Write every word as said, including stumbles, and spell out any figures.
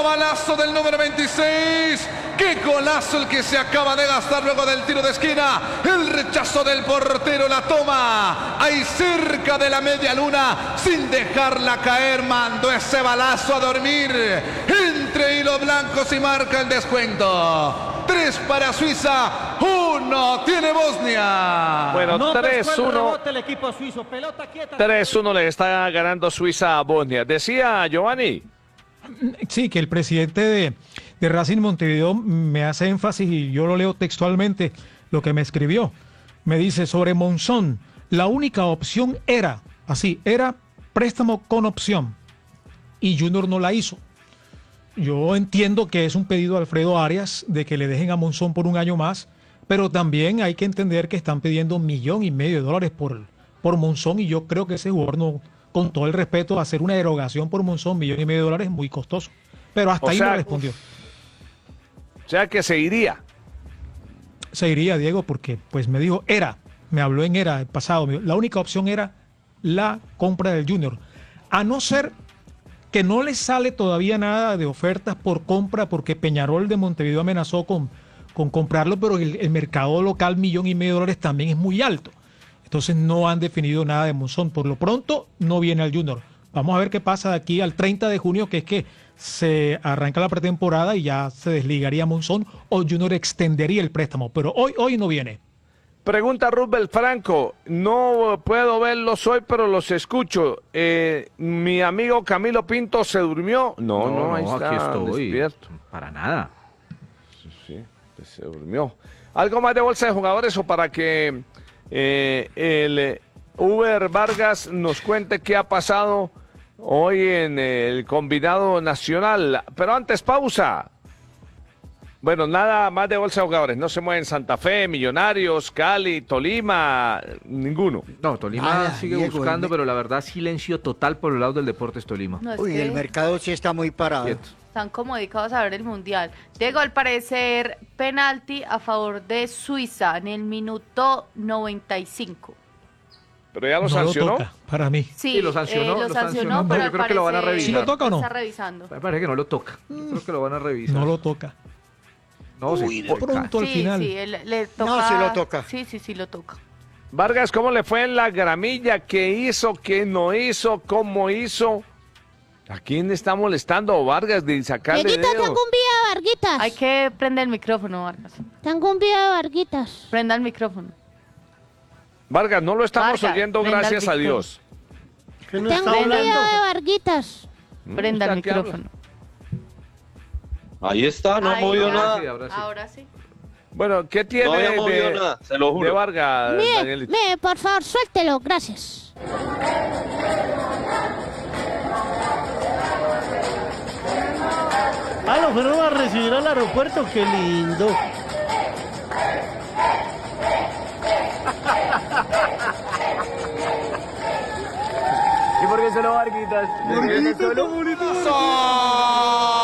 balazo del número veintiséis. ¡Qué golazo el que se acaba de gastar luego del tiro de esquina! El rechazo del portero, la toma ahí cerca de la media luna, sin dejarla caer, mandó ese balazo a dormir entre hilos blancos y marca el descuento. Tres para Suiza, uno tiene Bosnia. Bueno, No tres pescó el uno. rebote el equipo suizo, pelota quieta. tres uno le está ganando Suiza a Bosnia. Decía Giovanni. Sí, que el presidente de, de Racing Montevideo me hace énfasis y yo lo leo textualmente lo que me escribió. Me dice sobre Monzón, la única opción era, así, era préstamo con opción y Junior no la hizo. Yo entiendo que es un pedido de Alfredo Arias de que le dejen a Monzón por un año más, pero también hay que entender que están pidiendo un millón y medio de dólares por, por Monzón y yo creo que ese jugador no... Con todo el respeto, hacer una erogación por Monzón, millón y medio de dólares, es muy costoso. Pero hasta O ahí sea, me respondió. O sea que se iría. Se iría, Diego, porque pues me dijo, era, me habló en era, el pasado, me dijo, la única opción era la compra del Junior. A no ser que no le sale todavía nada de ofertas por compra, porque Peñarol de Montevideo amenazó con, con comprarlo, pero el, el mercado local, millón y medio de dólares, también es muy alto. Entonces no han definido nada de Monzón. Por lo pronto no viene al Junior. Vamos a ver qué pasa de aquí al treinta de junio, que es que se arranca la pretemporada y ya se desligaría Monzón o Junior extendería el préstamo. Pero hoy, hoy no viene. Pregunta Rubel Franco. No puedo verlos hoy, pero los escucho. Eh, ¿Mi amigo Camilo Pinto se durmió? No, no, No, ahí no, está aquí estoy. despierto. Para nada. Sí, sí, pues se durmió. ¿Algo más de bolsa de jugadores o para que... Eh, el eh, Uber Vargas nos cuente qué ha pasado hoy en el combinado nacional? Pero antes, pausa. Bueno, nada más de bolsa de jugadores. No se mueven Santa Fe, Millonarios, Cali, Tolima, ninguno. No, Tolima Nada, sigue Diego, buscando, el- pero la verdad silencio total por el lado del Deportes Tolima. No, es Uy, que el mercado sí está muy parado. Quieto. están como dedicados a ver el Mundial. Diego, al parecer, penalti a favor de Suiza en el minuto noventa y cinco. Pero ya lo no sancionó. lo toca, para mí. Sí, Sí, lo sancionó, eh, lo lo sancionó, sancionó, pero yo al creo que lo van a parecer revisar. ¿Sí lo toca o no? Está revisando. Me parece que no lo toca. Yo creo que lo van a revisar. No lo toca. No, Uy, sí, de por- pronto al Sí, final. sí, él- le toca. No, sí lo toca. Sí, sí, sí lo toca. Vargas, ¿cómo le fue en la gramilla? ¿Qué hizo? ¿Qué no hizo? ¿Cómo hizo? ¿A quién está molestando Vargas de sacarle Dieguito, dedo? tengo un video de Varguitas. Hay que prender el micrófono, Vargas. Tengo un video de Varguitas. Prenda el micrófono. Vargas, no lo estamos Vargas, oyendo, prenda el gracias a micrófono. Dios. Que no Tengo está un hablando. video de Varguitas. Prenda el ¿usted qué habla? micrófono. Ahí está, no ha Ahí movido ya. nada. Sí, ahora sí. Ahora sí. Bueno, ¿qué tiene No había movido de, nada, se lo de juro. Vargas, Mire, Danielito? mire, por favor, suéltelo, gracias. Ah, lo fueron a recibir al aeropuerto, qué lindo. ¿Y por qué solo Varguitas? ¡Golazo!